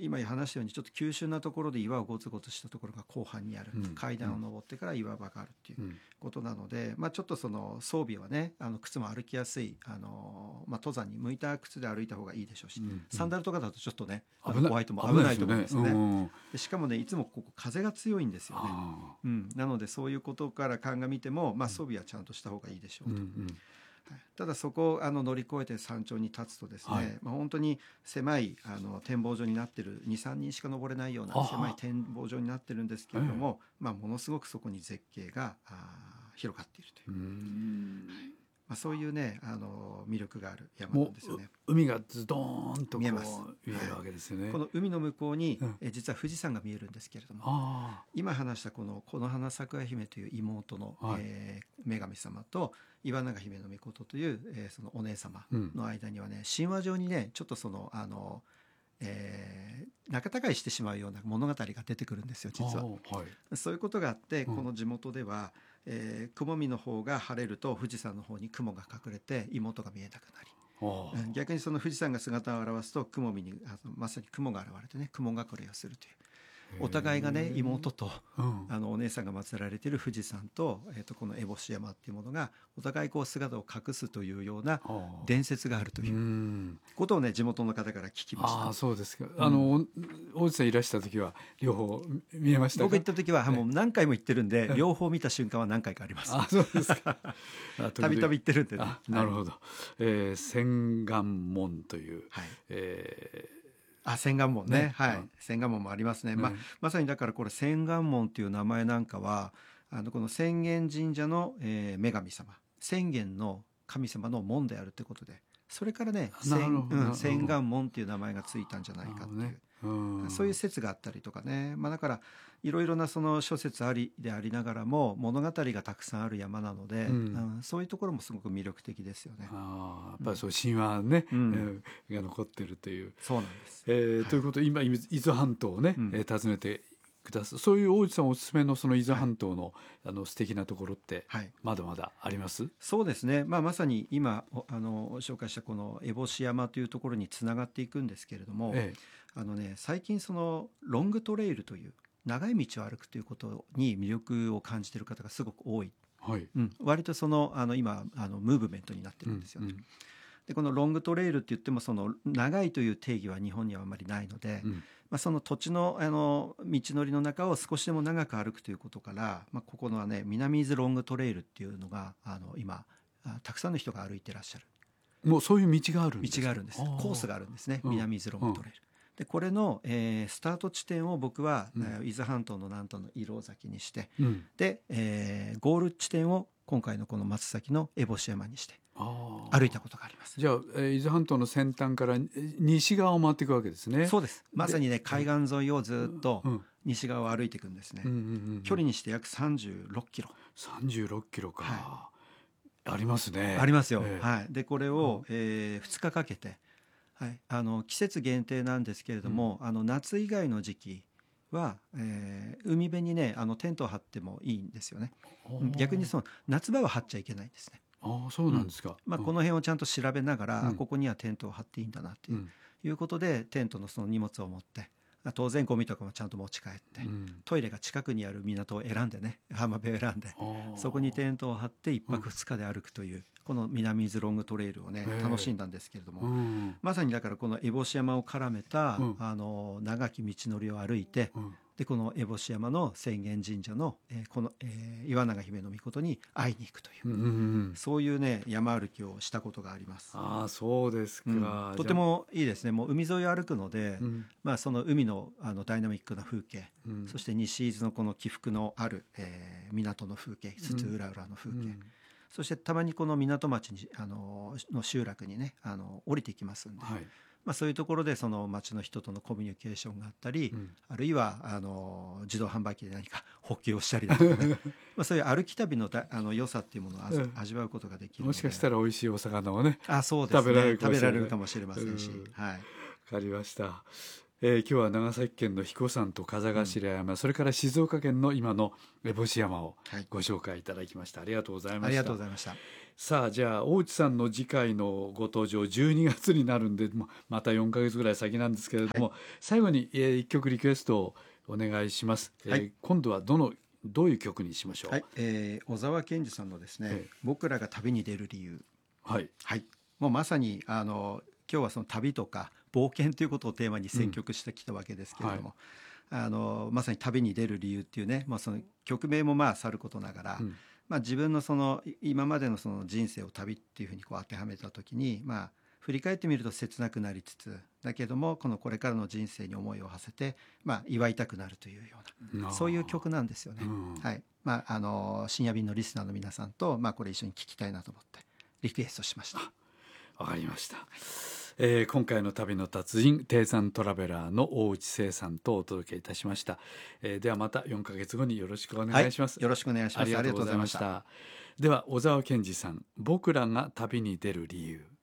今話したようにちょっと急峻なところで岩をゴツゴツしたところが後半にある、階段を登ってから岩場があるっていうことなので、ちょっとその装備はね靴も歩きやすい登山に向いた靴で歩いた方がいいでしょうし、サンダルとかだとちょっとねホワイトも危ないと思うんですよね。でしかもねいつもここ風が強いんですよね。なのでそういうことから鑑みても、装備はちゃんとした方がいいでしょうと。ただそこを乗り越えて山頂に立つとですね、本当に狭い展望所になってる 2,3 人しか登れないような狭い展望所になってるんですけれども、ものすごくそこに絶景が広がっているという、そういうね魅力がある山なんですよね。 海がズドーンと見えます。 見えるわけですよね。 この海の向こうに、実は富士山が見えるんですけれども、今話したこの花咲夜姫という妹の、女神様と岩永姫の命という、そのお姉様の間にはね、神話上にねちょっとその仲違いしてしまうような物語が出てくるんですよ実は。そういうことがあって、この地元では、雲見の方が晴れると富士山の方に雲が隠れて妹が見えなくなり、逆にその富士山が姿を現すと雲見にまさに雲が現れてね雲隠れをするという、お互いがね妹と、お姉さんが祀られている富士山と、この烏帽子山っていうものがお互いこう姿を隠すというような伝説があるということをね地元の方から聞きました。 そうですか。大内さんいらした時は両方見えましたか？ 僕行った時はもう何回も行ってるんで、両方見た瞬間は何回かあります。 そうですか。 たびたび行ってるんでね。 なるほど。千貫門という、 千貫門ね、千貫門もありますね。まさにだからこれ千貫門という名前なんかはこの浅間神社の、女神様、浅間の神様の門であるということで、それからね千貫門っていう名前がついたんじゃないかっていう、そういう説があったりとかね、だからいろいろなその諸説ありでありながらも物語がたくさんある山なので、そういうところもすごく魅力的ですよね。 やっぱりそう神話ね、が残ってるという。 そうなんです。 ということで今伊豆半島をね、訪ねてください。そういう大内さんおすすめのその伊豆半島の、素敵なところってまだまだあります？ そうですね、まさに今紹介したこの烏帽子山というところにつながっていくんですけれども、最近そのロングトレイルという長い道を歩くということに魅力を感じている方がすごく多い、割とその今ムーブメントになってるんですよね。でこのロングトレイルって言ってもその長いという定義は日本にはあまりないので、その土地の道のりの中を少しでも長く歩くということから、ここのはね南伊豆ロングトレイルっていうのが今たくさんの人が歩いてらっしゃる。 もうそういう道があるんですか？ 道があるんです。コースがあるんですね、南伊豆ロングトレイル。でこれの、スタート地点を僕は、伊豆半島の南東の石廊崎にして、で、ゴール地点を今回のこの松崎の烏帽子山にして歩いたことがあります。 じゃあ、伊豆半島の先端から西側を回っていくわけですね。 そうです。まさにね海岸沿いをずっと西側を歩いていくんですね。距離にして約36キロ。 36キロか、ありますね。 ありますよ。でこれを、2日かけて、季節限定なんですけれども、夏以外の時期は、海辺にねテントを張ってもいいんですよね。逆にその夏場は張っちゃいけないんですね。 そうなんですか。 この辺をちゃんと調べながら、ここにはテントを張っていいんだなっていうことで、テントのその荷物を持って、当然ゴミとかもちゃんと持ち帰って、トイレが近くにある港を選んでね、浜辺を選んでそこにテントを張って1泊2日で歩くという、この南伊豆ロングトレイルをね楽しんだんですけれども、まさにだからこの烏帽子山を絡めた、長き道のりを歩いて、でこの烏帽子山の浅間神社の、この、岩永姫の命に会いに行くという、そういうね山歩きをしたことがあります。 そうですか。 とてもいいですね。もう海沿いを歩くので、その海のダイナミックな風景、そして西伊豆のこの起伏のある、港の風景、津々浦々の風景、そしてたまにこの港町にの集落にね降りていきますんで、そういうところでその町の人とのコミュニケーションがあったり、あるいは自動販売機で何か補給をしたりだとかねそういう歩き旅の良さっていうものを味わうことができるので、 もしかしたら美味しいお魚をねそうですね、食べられるかもしれませんし、 わかりました。今日は長崎県の英彦山と風頭山、それから静岡県の今の烏帽子山をご紹介いただきました。ありがとうございました。 ありがとうございました。 さあじゃあ大内さんの次回のご登場12月になるんでまた4ヶ月ぐらい先なんですけれども、最後に1曲リクエストをお願いします。今度はどういう曲にしましょう。 小沢健二さんのですね、僕らが旅に出る理由。もうまさに今日はその旅とか冒険ということをテーマに選曲してきたわけですけれども、まさに旅に出る理由っていうね、その曲名もさることながら、自分のその今までのその人生を旅っていうふうにこう当てはめた時に、振り返ってみると切なくなりつつだけども、これからの人生に思いを馳せて、祝いたくなるというような、そういう曲なんですよね。深夜便のリスナーの皆さんと、これ一緒に聴きたいなと思ってリクエストしました。 わかりました。今回の旅の達人低山トラベラーの大内清さんとお届けいたしました。ではまた4ヶ月後によろしくお願いします。 よろしくお願いします。 ありがとうございました。では小沢健二さん、僕らが旅に出る理由。